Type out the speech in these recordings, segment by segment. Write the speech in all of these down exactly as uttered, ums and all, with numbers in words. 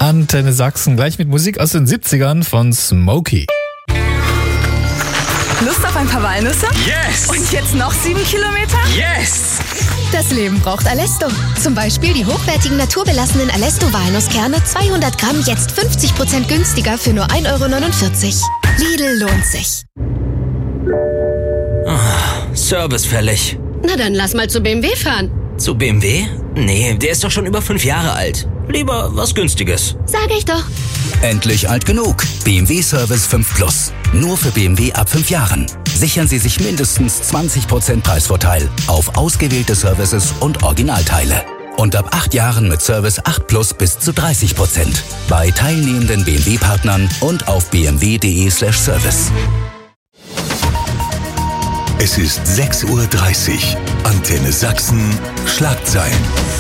Antenne Sachsen, gleich mit Musik aus den siebzigern von Smokey. Lust auf ein paar Walnüsse? Yes! Und jetzt noch sieben Kilometer? Yes! Das Leben braucht Alesto. Zum Beispiel die hochwertigen naturbelassenen Alesto-Walnusskerne, zweihundert Gramm, jetzt fünfzig Prozent günstiger für nur ein Euro neunundvierzig. Lidl lohnt sich. Oh, Service fällig. Na dann lass mal zu B M W fahren. Zu B M W? Nee, der ist doch schon über fünf Jahre alt. Lieber was Günstiges. Sag ich doch. Endlich alt genug. B M W Service fünf Plus. Nur für B M W ab fünf Jahren. Sichern Sie sich mindestens zwanzig Prozent Preisvorteil auf ausgewählte Services und Originalteile. Und ab acht Jahren mit Service acht Plus bis zu dreißig Prozent. Bei teilnehmenden B M W-Partnern und auf b m w punkt d e slash service. Es ist sechs Uhr dreißig. Antenne Sachsen. Schlagzeilen.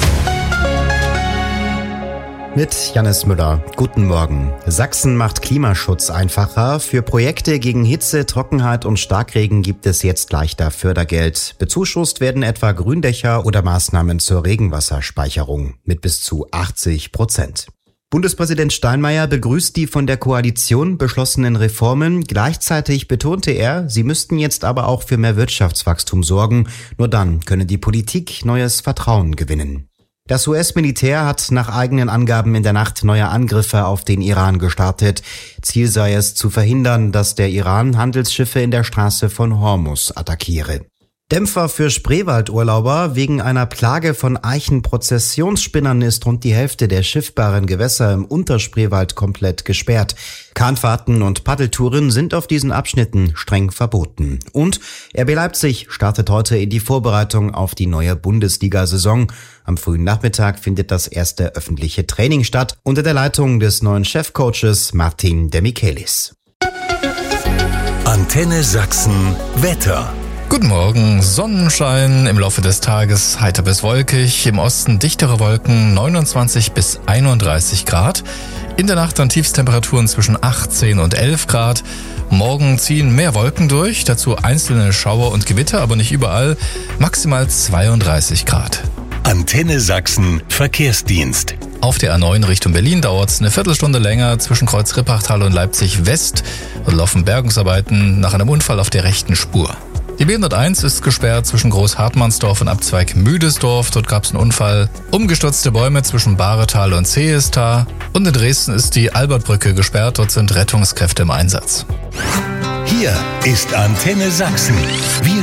Mit Jannis Müller. Guten Morgen. Sachsen macht Klimaschutz einfacher. Für Projekte gegen Hitze, Trockenheit und Starkregen gibt es jetzt leichter Fördergeld. Bezuschusst werden etwa Gründächer oder Maßnahmen zur Regenwasserspeicherung mit bis zu achtzig Prozent. Bundespräsident Steinmeier begrüßt die von der Koalition beschlossenen Reformen. Gleichzeitig betonte er, sie müssten jetzt aber auch für mehr Wirtschaftswachstum sorgen. Nur dann könne die Politik neues Vertrauen gewinnen. Das U S-Militär hat nach eigenen Angaben in der Nacht neue Angriffe auf den Iran gestartet. Ziel sei es, zu verhindern, dass der Iran Handelsschiffe in der Straße von Hormuz attackiere. Dämpfer für Spreewaldurlauber. Wegen einer Plage von Eichenprozessionsspinnern ist rund die Hälfte der schiffbaren Gewässer im Unterspreewald komplett gesperrt. Kahnfahrten und Paddeltouren sind auf diesen Abschnitten streng verboten. Und R B Leipzig startet heute in die Vorbereitung auf die neue Bundesliga-Saison. Am frühen Nachmittag findet das erste öffentliche Training statt, unter der Leitung des neuen Chefcoaches Martin de Michelis. Antenne Sachsen. Wetter. Guten Morgen, Sonnenschein, im Laufe des Tages heiter bis wolkig, im Osten dichtere Wolken, neunundzwanzig bis einunddreißig Grad. In der Nacht dann Tiefstemperaturen zwischen achtzehn und elf Grad. Morgen ziehen mehr Wolken durch, dazu einzelne Schauer und Gewitter, aber nicht überall, maximal zweiunddreißig Grad. Antenne Sachsen Verkehrsdienst. Auf der A neun Richtung Berlin dauert es eine Viertelstunde länger zwischen Kreuz Rippachtal und Leipzig West und laufen Bergungsarbeiten nach einem Unfall auf der rechten Spur. Die B hunderteins ist gesperrt zwischen Großhartmannsdorf und Abzweig Müdesdorf. Dort gab es einen Unfall. Umgestürzte Bäume zwischen Bahretal und Zeestar. Und in Dresden ist die Albertbrücke gesperrt. Dort sind Rettungskräfte im Einsatz. Hier ist Antenne Sachsen. Wir